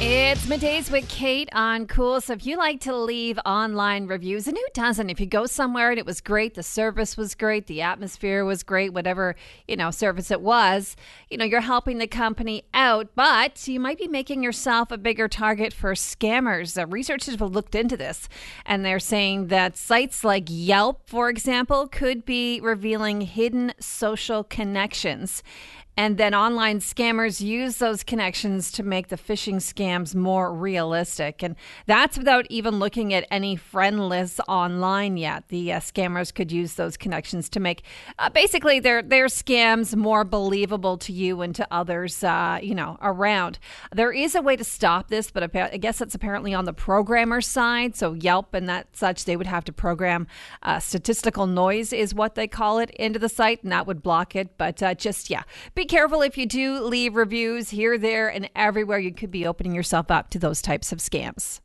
It's Middays with Kate on Cool. So if you like to leave online reviews, and who doesn't? If you go somewhere and it was great, the service was great, the atmosphere was great, whatever, service it was, you're helping the company out, but you might be making yourself a bigger target for scammers. Researchers have looked into this, and they're saying that sites like Yelp, for example, could be revealing hidden social connections. And then online scammers use those connections to make the phishing scams more realistic. And that's without even looking at any friend lists online yet. The scammers could use those connections to make basically their scams more believable to you and to others, around. There is a way to stop this, but I guess it's apparently on the programmer side. So Yelp and that such, they would have to program statistical noise is what they call it into the site, and that would block it. But be careful if you do leave reviews here, there, and everywhere. You could be opening yourself up to those types of scams.